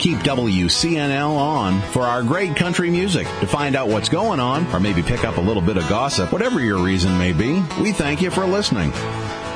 Keep WCNL on for our great country music. To find out what's going on, or maybe pick up a little bit of gossip, whatever your reason may be, we thank you for listening.